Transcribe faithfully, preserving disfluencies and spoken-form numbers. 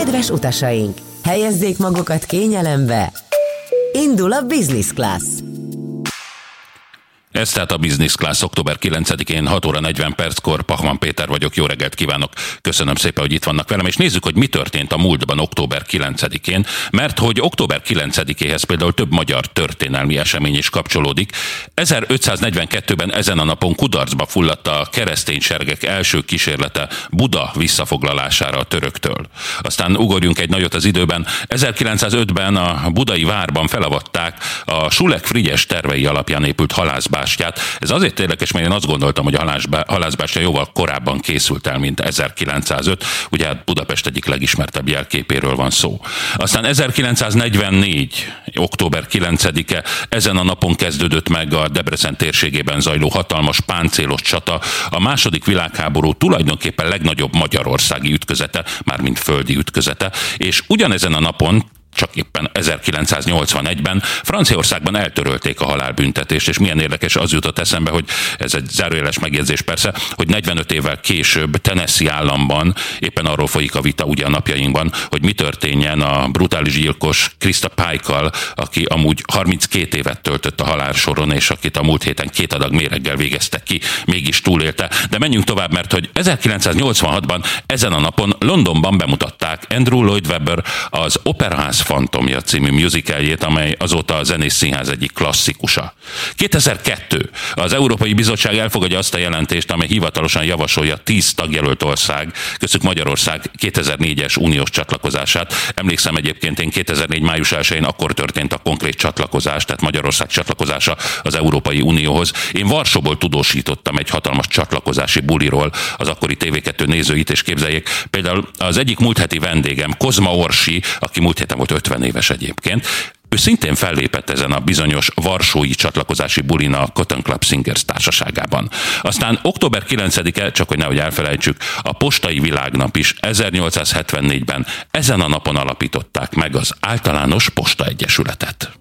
Kedves utasaink, helyezzék magukat kényelembe. Indul a Business Class. Ez tehát a Business Class október kilencedikén hat óra negyven perckor. Pachman Péter vagyok, jó reggelt kívánok. Köszönöm szépen, hogy itt vannak velem, és nézzük, hogy mi történt a múltban október kilencedikén, mert hogy október kilencedikéhez például több magyar történelmi esemény is kapcsolódik. ezerötszáznegyvenkettőben ezen a napon kudarcba fulladt a keresztény seregek első kísérlete Buda visszafoglalására a töröktől. Aztán ugorjunk egy nagyot az időben. ezerkilencszázötben a budai várban felavatták a Sulek Frigyes tervei alapján épült halászbástyát. Ez azért érdekes, mert én azt gondoltam, hogy a halászbástya jóval korábban készült el, mint ezerkilencszázöt. Ugye hát Budapest egyik legismertebb jelképéről van szó. Aztán ezerkilencszáznegyvennégy. október kilencedike, ezen a napon kezdődött meg a Debrecen térségében zajló hatalmas páncélos csata, a második világháború tulajdonképpen legnagyobb magyarországi ütközete, mármint földi ütközete, és ugyanezen a napon, csak éppen ezerkilencszáznyolcvanegyben Franciaországban eltörölték a halálbüntetést, és milyen érdekes, az jutott eszembe, hogy ez egy zárójeles megjegyzés persze, hogy negyvenöt évvel később Tennessee államban éppen arról folyik a vita ugye a napjainkban, hogy mi történjen a brutális gyilkos Krista Pike-kal, aki amúgy harminckét évet töltött a halálsoron, és akit a múlt héten két adag méreggel végeztek ki, mégis túlélte. De menjünk tovább, mert hogy ezerkilencszáznyolcvanhatban ezen a napon Londonban bemutatták Andrew Lloyd Webber az Operaház Fantomja című musicaljét, amely azóta a Zenés Színház egyik klasszikusa. kétezer-kettő. Az Európai Bizottság elfogadja azt a jelentést, amely hivatalosan javasolja tíz tagjelölt ország, köztük Magyarország kétezer-négyes uniós csatlakozását. Emlékszem egyébként, én kétezer-négy május elsején akkor történt a konkrét csatlakozás, tehát Magyarország csatlakozása az Európai Unióhoz. Én Varsóból tudósítottam egy hatalmas csatlakozási buliról az akkori té vé kettő nézőit, és képzeljék, például az egyik múlt heti vendégem, Kozma Orsi, aki múlt héten volt ötven éves egyébként, ő szintén fellépett ezen a bizonyos varsói csatlakozási bulin a Cotton Club Singers társaságában. Aztán október kilencedike, csak hogy nehogy elfelejtsük, a Postai Világnap is. ezernyolcszázhetvennégyben ezen a napon alapították meg az Általános Posta Egyesületet.